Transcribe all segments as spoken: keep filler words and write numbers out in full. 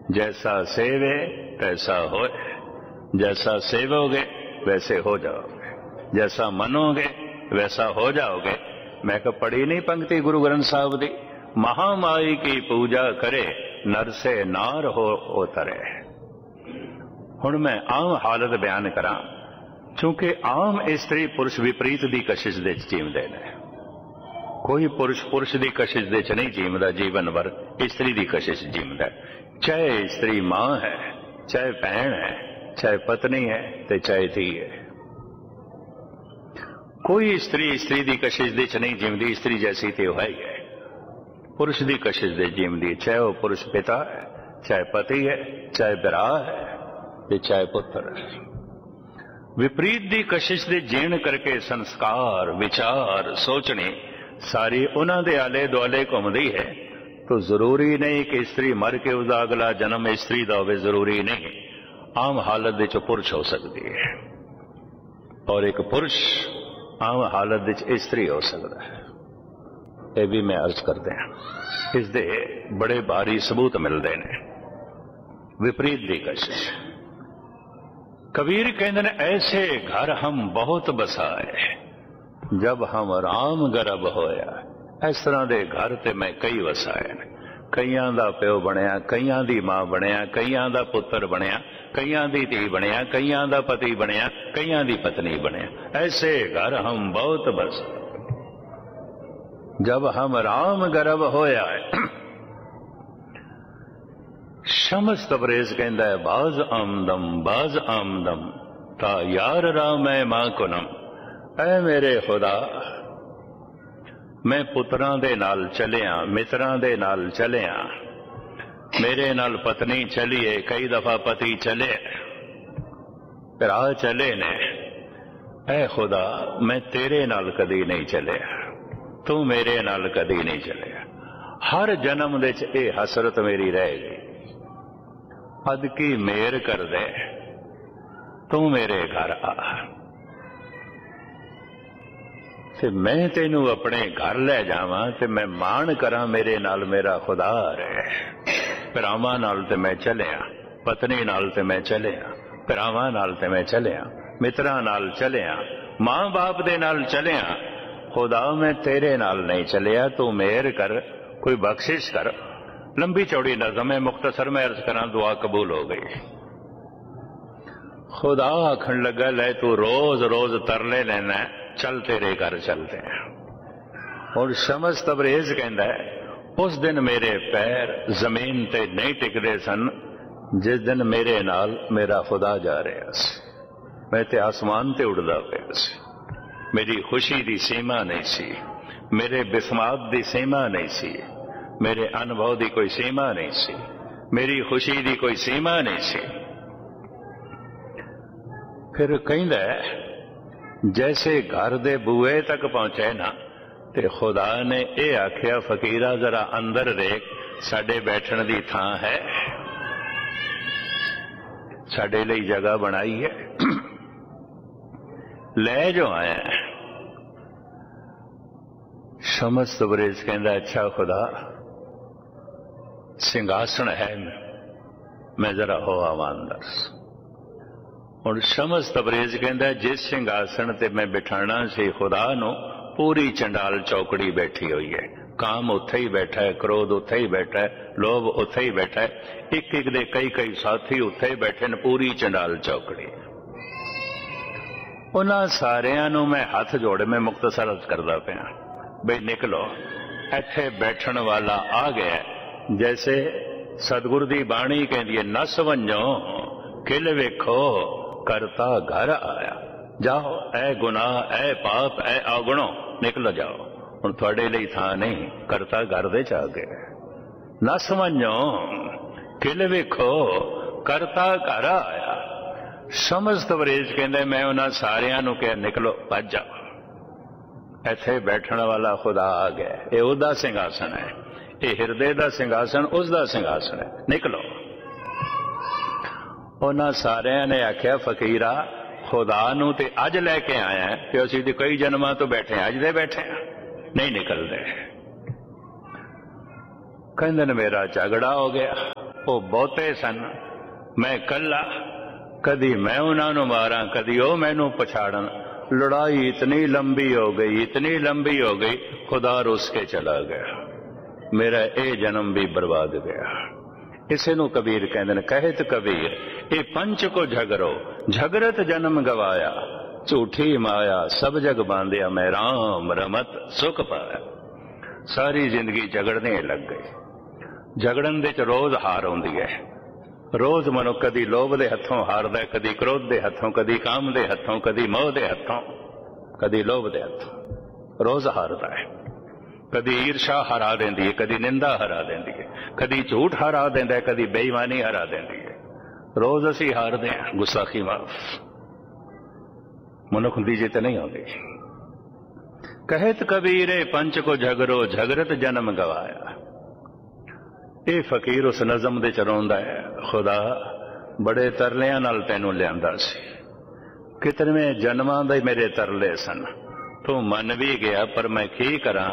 जैसा सेवे तैसा होए, जैसा सेवोगे वैसे हो जाओगे, जैसा मनोगे वैसा हो जाओगे। मैं कहा पढ़ी नहीं पंक्ति गुरु ग्रंथ साहब दी, महामाई की पूजा करे नर से नार हो उतरे। हुण मैं आम हालत बयान करा, क्योंकि आम इस्त्री पुरुष विपरीत दी कशिश दे जीवदे ने। कोई पुरुष पुरुष की कशिश दे नहीं जीवदा, जीवन भर इस्त्री की कशिश जीवदा। चाहे इस्त्री मां है, चाहे भैन है, चाहे पत्नी है, ते चाहे धी है। कोई स्त्री स्त्री की कशिश दे नहीं जीवदी, स्त्री जैसी तो है ही है। पुरुष की कशिश दे जीवदी, चाहे वह पुरुष पिता है, चाहे पति है, चाहे बिरा है, चाहे पुत्र है। विपरीत की कशिश दे जीण करके संस्कार विचार सोचने सारी उन्हों के आले दुआले घूमती है। तो जरूरी नहीं कि स्त्री मर के उसका अगला जन्म स्त्री का हो, जरूरी नहीं। आम हालत विच पुरुष हो सकती है और एक पुरुष आम हालत विच स्त्री हो सकता है। यह भी मैं अर्ज करते हैं, इसके बड़े भारी सबूत मिलते हैं। विपरीत की कशिश कबीर कहते हैं, ऐसे घर हम बहुत बसाए जब हम राम गर्भ होया। इस तरह के घर ते मैं कई वसाए, कईयां दा प्यो बनया, कईयां दी मां बनया, कईयां दा पुत्र बनया, कईयां दी धी बनया, कईयां दा पति बनया, कईयां दी पत्नी बनया। ऐसे घर हम बहुत बसाए जब हम राम गर्भ होया। शमस तबरेज कहता है, बाज आमदम बाज आमदम ता यार राम है मां कुनम। ऐ मेरे खुदा, मैं पुत्रां दे नाल चलिया, मित्रां दे नाल चलिया, मेरे नाल पत्नी चलीए, कई दफा पति चले, भरा चले ने। ऐ खुदा, मैं तेरे नाल कदी नहीं चलिया, तू मेरे नाल कदी नहीं चलिया। हर जन्म दे च ये हसरत मेरी रह गई, अद की मेहर कर दे, तू मेरे घर आ ते मैं तेनू अपने घर ले जावां ते मैं मान करा मेरे नाल मेरा खुदा रहे। भरावां नाल ते मैं चलिया, पत्नी नाल ते मैं चलिया, भरावां नाल ते मैं चलिया, मित्रां नाल चलिया, मां बाप दे नाल चलिया। खुदा मैं तेरे नाल नहीं चलिया, तू मेहर कर, कोई बख्शिश कर। लंबी चौड़ी नज़म है, मुख्तसर में अर्ज करा, दुआ कबूल हो गई। खुदा आखन लगा, ले तू रोज रोज तरले लेना, चल तेरे घर चलते हैं। और शमस तबरेज कहता है, उस दिन मेरे पैर जमीन ते नहीं टिकते सन जिस दिन मेरे नाल मेरा खुदा जा रहा सी। मैं ते आसमान ते उड़दा पिया सी, मेरी खुशी दी सीमा नहीं सी, मेरे बिस्मात दी सीमा नहीं सी, मेरे अनुभव दी कोई सीमा नहीं सी, मेरी खुशी दी कोई सीमा नहीं सी। फिर कहता है, जैसे घर दे बूए तक पहुंचे ना, ते खुदा ने यह आख्या, फकीरा जरा अंदर देख, साडे बैठन दी थां है, साडे लिए जगह बनाई है, ले जो आया। शमस तबरेज कहता, अच्छा खुदा सिंहासन है, मैं जरा हो आवां अंदर। और शमस तबरेज कहता है, जिस सिंहासन ते मैं बिठाना सी खुदा नो, पूरी चंडाल चौकड़ी बैठी हुई है। काम उत्थे ही बैठा है, क्रोध उत्थे ही बैठा है, लोभ उत्थे ही बैठा है, एक एक दे कई कई साथी उत्थे ही बैठे न, पूरी चंडाल चौकड़ी। उन्हां सारियां नूं मैं हाथ जोड़, मैं मुख्तसर अर्ज करदा पिया, बई निकलो, इत्थे बैठण वाला आ गया। जैसे सतगुर दी बाणी कहती है, नस वंजो किल वेखो करता घर आया। जाओ ऐ गुनाह, ऐ पाप, ऐ अवगुणो, निकल जाओ, हुण तुहाडे लई थां नहीं, करता घर दे च आ गया। नस वंजो किल वेखो करता घर आया। शमस तबरेज कहंदे, मैं उन्हां सारियां नूं कहा, निकलो भज जाओ, इत्थे बैठण वाला खुदा आ गया। ये उहदा सिंघासन है, ये हिरदे दा सिंघासन उसदा सिंघासन है, निकलो। उन्हां सारियां ने आख्या, फकीरा खुदा नूं ते अज लैके आया है, कि असीं ते कई जन्मां तो बैठे, अज दे बैठे हैं, नहीं निकलते। कहंदे ने मेरा झगड़ा हो गया, वो बहुते सन, मैं कला, कदी मैं उन्होंने मारा, कदी वो मैनू पछाड़न। लड़ाई इतनी लंबी हो गई, इतनी लंबी हो गई, खुदा रुस के चला गया, मेरा ये जन्म भी बर्बाद गया। इसे नू कबीर कहते हैं, कहत कबीर ये पंच को झगरो, झगरत जन्म गवाया, झूठी माया सब जग बांधिया, मैं राम रमत सुख पाया। सारी जिंदगी झगड़ने लग गई। झगड़न दे च रोज हार आउंदी है। रोज मनुख कदी लोभ दे हथों हारदा है, कदी क्रोध दे हथों, कदी काम दे हथों, कदी मोह दे हथों, कदी लोभ दे हथों, रोज हारदा है। कदी ईर्षा हरा देंदी है, कदी निंदा हरा देंदी है, कदी झूठ हरा देंदा है, कदी बेईमानी हरा देंदी है। रोज असी हारदे हैं। गुस्साखी माफ मनुख दी जित नहीं आती। कहत कबीरे पंच को झगरो, झगरत जन्म गवाया। ये फकीर उस नज़म दे च रोंदा है, खुदा बड़े तरलियां नाल तैनू लियांदा सी, कितने जन्मां दे मेरे तरले सन, तू मन भी गया, पर मैं की करा,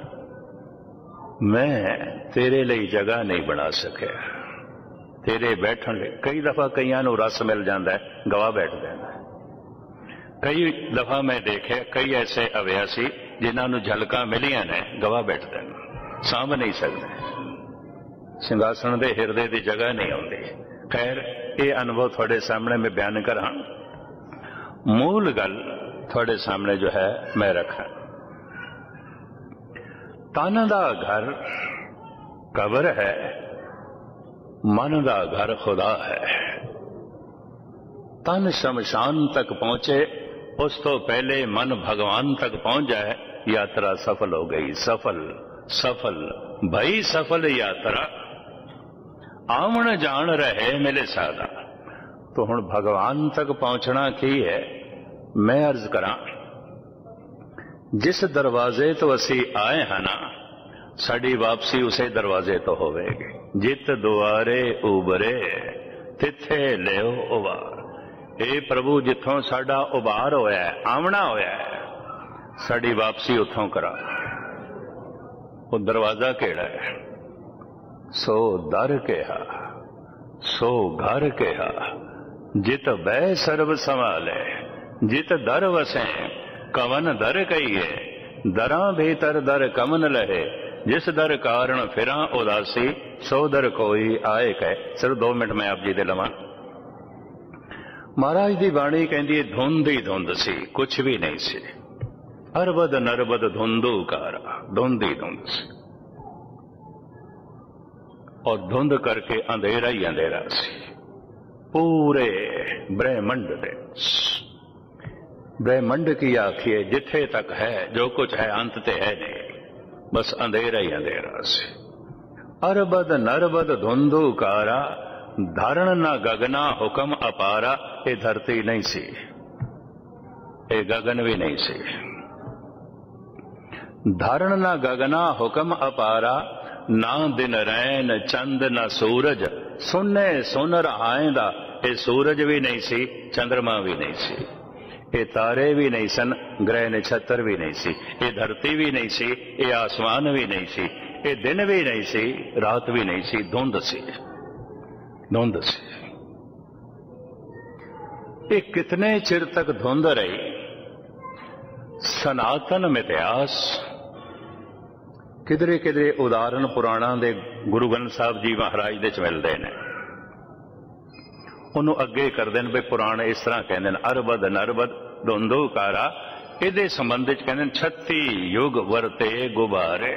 मैं तेरे लिए जगह नहीं बना सकिया, तेरे बैठन लिए। कई दफा कईयां नू रस मिल जाता है, गवा बैठ देना। कई दफा मैं देखे कई ऐसे अव्यासी जिन्हां नू झलका मिलियां ने, गवा बैठ देना, सांभ नहीं सकते, सिंघासन दे हिरदे की जगह नहीं आती। खैर ये अनुभव थोड़े सामने मैं बयान करा। मूल गल थोड़े सामने जो है मैं रखा। तन दा घर कब्र है, मन दा घर खुदा है। तन शमशान तक पहुंचे, उस तो पहले मन भगवान तक पहुंच जाए, यात्रा सफल हो गई। सफल सफल भई सफल यात्रा, आवन जान रहे मिले सादा। तो हुण भगवान तक पहुंचना की है, मैं अर्ज करा, जिस दरवाजे तो असी आए हैं ना, साड़ी वापसी उसे दरवाजे तो होवेगी। जित दुआरे उबरे तिथे लियो उबार। ए प्रभु जिथों साडा उबार होया है, आमना होया है, साड़ी वापसी उथों करा। वो दरवाजा केड़ा है? सो दर केहा, सो घर केहा, जित बै सर्व संभाले, जित दर वसे कवन दर कहिए, दरा भीतर दर कमन लहे, जिस दर कारण फिरा उदासी, सो दर कोई आए कह। सिर्फ दो मिनट में आप जी दे लवां। महाराज दी बाणी कहती है, धुंध ही धुंध सी, कुछ भी नहीं सी। अरबद नरबद धुंधुकारा, धुंध ही धुंध सी, और धुंध करके अंधेरा ही अंधेरा सी। पूरे ब्रह्मंड दे, ब्रह्मंड की आखिए जिथे तक है, जो कुछ है अंत ते है नहीं, बस अंधेरा ही अंधेरा से। अरबद नरबद धुंधुकारा, धारण ना गगना हुक्म अपारा। ये धरती नहीं सी, ये गगन भी नहीं सी। धारण ना गगना हुक्म अपारा, ना दिन रैन चंद ना सूरज, सुने सुनर आएंदा। ये सूरज भी नहीं सी, चंद्रमा भी नहीं सी, ये तारे भी नहीं सन, ग्रह नक्षत्र भी नहीं सी, ये धरती भी नहीं सी, ये आसमान भी नहीं सी, ये दिन भी नहीं सी, रात भी नहीं सी, धुंध सी, धुंध सी। ये कितने चिर तक धुंध रही? सनातन इतिहास किधरे किधरे उदाहरण पुराणा दे गुरु ग्रंथ साहब जी महाराज दे च मिलते हैं। उन्होंने अगे करते हैं भी पुराण इस तरह कहते हैं, अरबद नरबद धुंधुकारा। ये संबंध कहते छत्ती युग वरते गुबारे।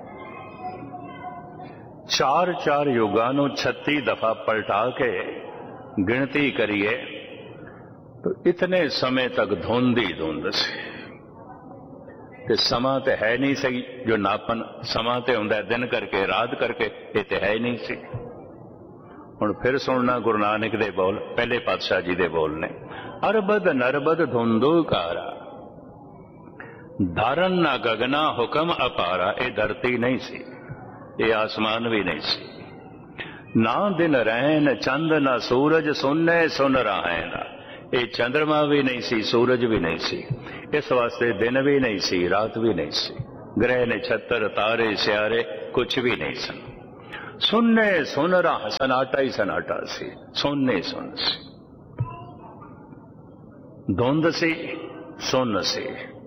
चार चार युगां नूं छत्ती दफा पलटा के गिनती करिए तो इतने समय तक धुंध ही धुंध सी। ते समा ते है नहीं सही जो नापन, समा ते हुंदा दिन करके रात करके, ये ते है नहीं सी। हुण फिर सुनना गुरु नानक दे बोल, पहले पातशाह जी दे बोल ने, अरबद नरबद धुंधुकारा, धारण ना गगना हुक्म अपारा। ये धरती नहीं सी, ये आसमान भी नहीं सी, ना दिन रैन चंद ना सूरज, सुनने सुन रहा। ये चंद्रमा भी नहीं सी, सूरज भी नहीं सी, इस वास्ते दिन भी नहीं सी, रात भी नहीं सी, ग्रह नक्षत्र तारे स्यारे कुछ भी नहीं सन। सुन्ने सुनरा सनाटा ही सनाटा सी, सोने सुन सी, धुंध सी सुन सी।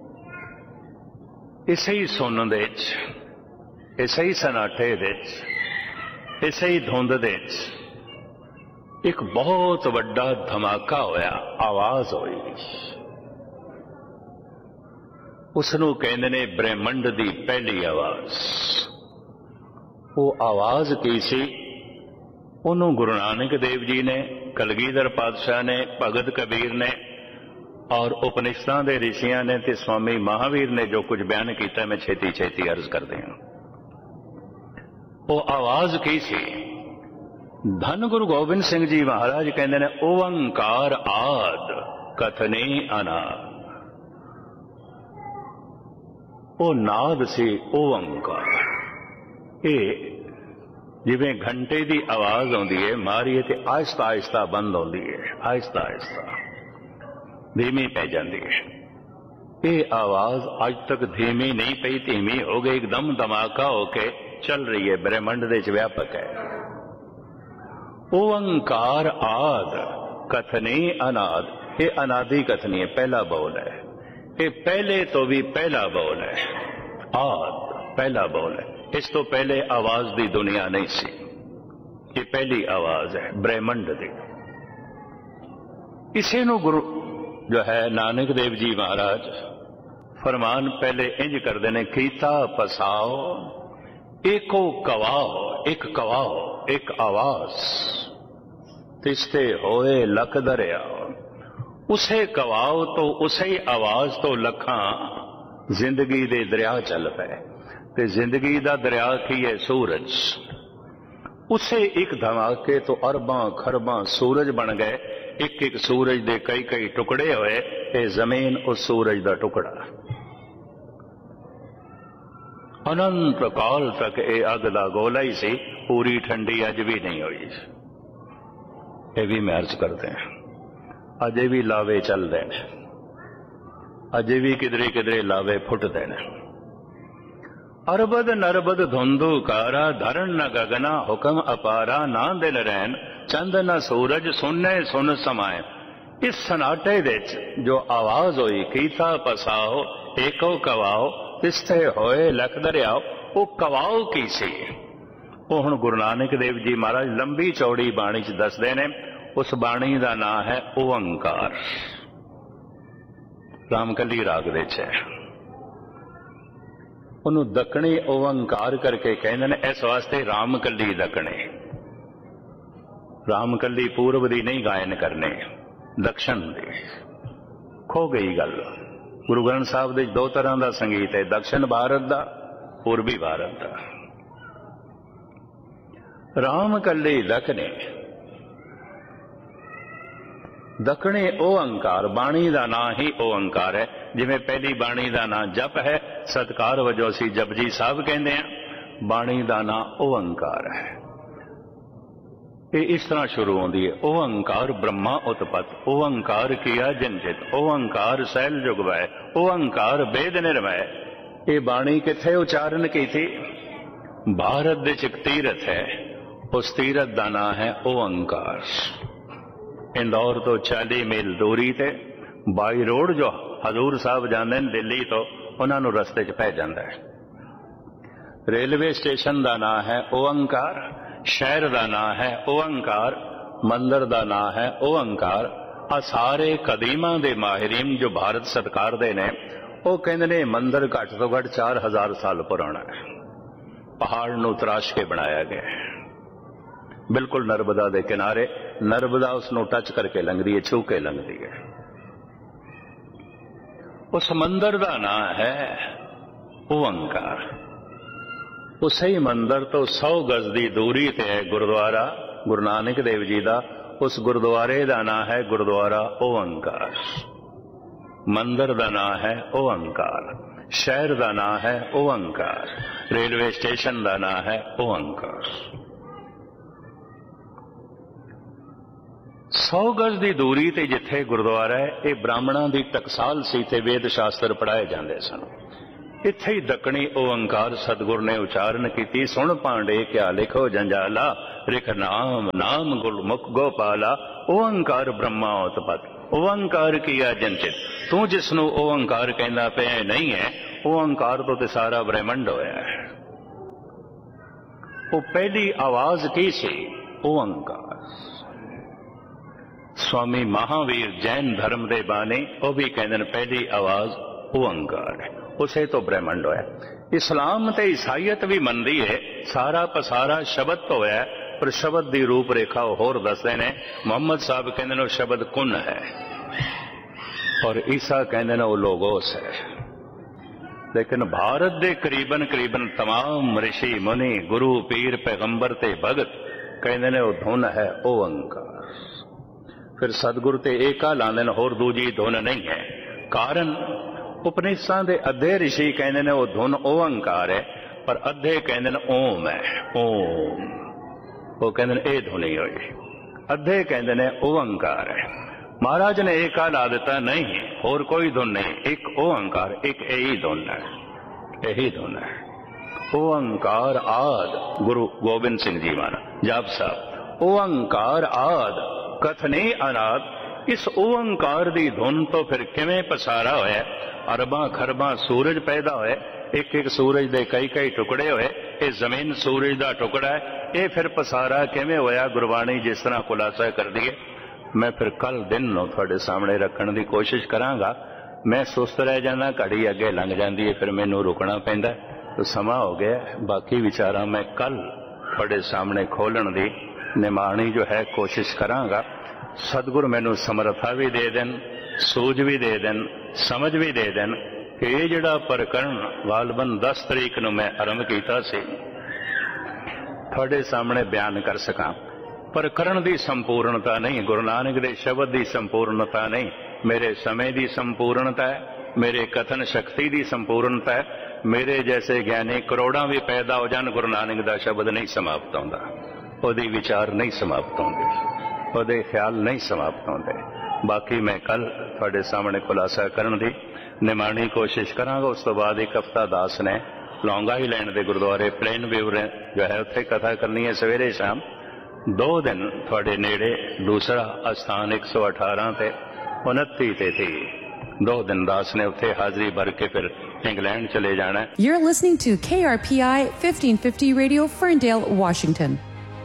इसे ही सुन दे इसे ही सनाटे दे इसे ही धुंध दे एक बहुत वड्डा धमाका होया, आवाज हुई। उसनू कहंदे ने ब्रह्मंड दी पहली आवाज। वो आवाज की सी? उन्होंने गुरु नानक देव जी ने, कलगीधर पातशाह ने, भगत कबीर ने और उपनिषदां दे ऋषियां ने ते स्वामी महावीर ने जो कुछ बयान किया, मैं छेती छेती अर्ज कर दिया। वो आवाज की सी? धन गुरु गोबिंद सिंह जी महाराज कहते ने ओंकार आद कथने अनाद। वो नाद से ओंकार, ये जिवें घंटे की आवाज आती है, मारीए तो आहिस्ता आहिस्ता बंद होती है, आहिस्ता आहिस्ता धीमी पै जाती है। ये आवाज अज तक धीमी नहीं पई, धीमी हो गई, एकदम धमाका होके चल रही है, ब्रह्मंड दे च व्यापक है। ओंकार आद कथने अनाद, ये अनादि कथनी है, पहला बोल है। ये पहले तो भी पहला बोल है, आद पहला बोल है। इस तो पहले आवाज दी दुनिया नहीं सी, ये पहली आवाज है ब्रह्मंड दी। इसे नु गुरु जो है नानक देव जी महाराज फरमान पहले इंज करते ने, कीता पसाओ एको कवाओ, एक कवाओ एक आवाज, तिस्ते होए लख दरिया। उसे कवाओ तो उसे ही आवाज तो लखा जिंदगी दे दरिया चल पे, ते जिंदगी दा दरिया की है सूरज। उसे एक धमाके तो अरबां खरबां सूरज बन गए, एक एक सूरज दे कई कई टुकड़े होए, ते जमीन उस सूरज दा टुकड़ा। अनंत काल तक ये अग दा गोला ही सी, पूरी ठंडी अज भी नहीं हुई। ये भी मैं अर्ज करते हैं, अजे भी लावे चल रहे, अजे भी किधरे किधरे लावे फुट देने। अरबद नरबद धुंधु कारा, धरण न गगना हुक्म अपारा, ना दिन रैन चंद न सूरज, सुनने सुन समाए। इस सनाटे दे जो आवाज हुई, कीता पसाओ एको कवाओ, तिस्थे होए लख दरियाओ, वो कवाओ की सी? वो हुण गुरु नानक देव जी महाराज लंबी चौड़ी बाणी च दसदे ने। उस बाणी का नाम है ओंकार, रामकली राग दे च है। उन्हों दकणी ओंकार करके कहते हैं, इस वास्ते रामकली दकणे। रामकली पूर्व दी नहीं गायन करने, दक्षिण दी। खो गई गल। गुरु ग्रंथ साहब दे दो तरह का संगीत है, दक्षिण भारत का, पूर्वी भारत का। रामकली दकणे, दकणे ओंकार, बाणी का नाम ही ओंकार है। जिमें पहली बाणी का नाम जप है, सत्कार वजों असीं जपजी साहब कहते हैं, बाणी का नाम ओंकार है। ये इस तरह शुरू होती है, ओंकार ब्रह्मा उत्पत, ओंकार किया जंजित, ओंकार सैल जुग वै, ओंकार वेद निर्मय। ये बाणी किथे उच्चारण की थी? भारत दे च एक तीरथ है, उस तीरथ का नाम है ओंकार। इंदौर तो चालीस मील दूरी ते बाई रोड जो हजूर साहब जाते हैं दिल्ली तो, उन्होंने रस्ते च पै जाता है। रेलवे स्टेशन का नाम है ओंकार, शहर का नाम है ओंकार, मंदिर का नाम है ओंकार। आ सारे कदीमा दे माहिरीन जो भारत सरकार दे ने, वो कहते ने मंदिर घट तो घट चार हजार साल पुराना है, पहाड़ नूं तराश के बनाया गया है, बिल्कुल नर्मदा दे किनारे। नर्मदा उसनों टच करके लंघदी है, छू के लंघदी है। उस मंदिर का नाम है ओंकार। उस ही मंदिर तो सौ गज की दूरी ते है गुरुद्वारा गुरु नानक देव जी का। उस गुरुद्वारे का नाम है गुरुद्वारा ओंकार। मंदिर का नाम है ओंकार, शहर का नाम है ओंकार, रेलवे स्टेशन का नाम है ओंकार। सौ गज की दूरी ते जिथे गुरुद्वारा है, ये ब्राह्मणों की टकसाल सी ते वेद शास्त्र पढ़ाए जाते सन। इत्थे ही दकनी ओंकार सतगुर ने उचारण की। सुन पांडे क्या लिखो जंजाला, रिख नाम नाम गुरमुख गोपाला। ओंकार ब्रह्मा उत्पत्ति, ओंकार किया जंचित। तू जिसनू ओंकार कहना पे नहीं है, ओंकार तो ते सारा ब्रह्मंड होया है। वो पहली आवाज की सी? ओंकार। स्वामी महावीर जैन धर्म दे बानी वो भी कहते पहली आवाज ओंकार है, उसे तो ब्रह्मंड होया। इस्लाम ते ईसाईयत भी मनदी है सारा पसारा शब्द तो है, पर शब्द की रूप रेखा होर दसदे ने। मुहम्मद साहब कहते शब्द कुन है, और ईसा कहते वो लोगोस है। लेकिन भारत के करीबन करीबन तमाम ऋषि मुनि गुरु पीर पैगंबर ते भगत कहते ने वो धुन है ओंकार। फिर सतगुरु ते एका लांदे ने, होर दूजी धुन नहीं है। कारण उपनिषदां दे अद्धे ऋषि कहते ने वो धुन ओंकार है, पर अद्धे कहते ने ओम है। ओम वो कहते ने ये धुन ही होई, अद्धे कहते ने ओंकार है। महाराज ने एका ला दिता, नहीं और कोई धुन नहीं, एक ओंकार, एक यही धुन है, यही धुन है। ओंकार आद गुरु गोबिंद सिंह जी महाराज जाप साहब, ओंकार आद कथने अनाद। इस ओंकार दी धुन तो फिर किवें पसारा होया, अरबां खरबां सूरज पैदा होए, एक एक सूरज दे कई कई टुकड़े होए, ये जमीन सूरज दा टुकड़ा है, ये फिर पसारा किवें होया? गुरबाणी जिस तरह खुलासा कर दिए। मैं फिर कल दिन नूं तुहाडे सामने रखण दी कोशिश करांगा। मैं सुस्त रह जाना, घड़ी अगे लंघ जाती है, फिर मैनूं रुकना पैंदा, तो समा हो गया। बाकी विचारा मैं कल तुहाडे सामने खोलण दी निमाणी जो है कोशिश करांगा। सतगुर मैनूं समर्था भी दे देन, सूझ भी दे देन, समझ भी दे देन कि ये जिहड़ा प्रकरण वालबन दस तरीक नूं मैं आरंभ कीता सी तुहाडे सामने बयान कर सकां। प्रकरण की संपूर्णता नहीं, गुरु नानक दे शब्द की संपूर्णता नहीं, मेरे समय की संपूर्णता है, मेरे कथन शक्ति की संपूर्णता है। मेरे जैसे ज्ञानी करोड़ां भी पैदा हो जान, गुरु नानक दा शब्द नहीं समाप्त होंदा, ओहदे विचार नहीं समाप्त होंदे, ओहदे ख्याल नहीं समाप्त होंदे। बाकी मैं कल तुहाडे सामने खुलासा करन दी निमाणी कोशिश करांगा। उस तो बाद एक हफ्ता दास ने लौंग आईलैंड के गुरुद्वारे प्लेन व्यू जो है उत्थे कथा करनी है सवेरे शाम। दो दिन थोड़े नेड़े दूसरा स्थान एक सौ अठारह ते उनती ते थी। दो दिन दास ने उत्थे हाजिरी भर के फिर इंग्लैंड चले जाना। You're listening to K R P I fifteen fifty Radio, Ferndale, Washington.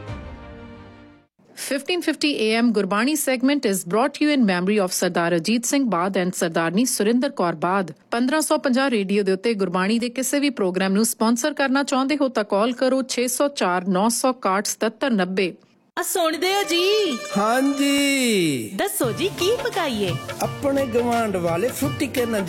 fifteen fifty A M Gurbani segment is brought to you in memory of Sardar Ajit Singh Bad and Sardarni Surinder Kaur Bad. fifteen fifty radio ਦੇ ਉੱਤੇ ਗੁਰਬਾਣੀ ਦੇ ਕਿਸੇ ਵੀ programme ਨੂੰ sponsor ਕਰਨਾ ਚਾਹੁੰਦੇ ਹੋ ਤਾਂ ਕਾਲ ਕਰੋ ਛੇ ਸੌ ਚਾਰ ਨੌ ਸੌ ਇਕਾਹਠ ਸਤੱਤਰ ਨੱਬੇ। ਆ ਸੁਣਦੇ ਹੋ ਜੀ? ਹਾਂਜੀ ਦੱਸੋ ਜੀ ਕੀ ਪਕਾਈਏ? ਆਪਣੇ ਗਵਾਂਢ ਵਾਲੇ ਫੁੱਟੀ ਕੇ ਨਾ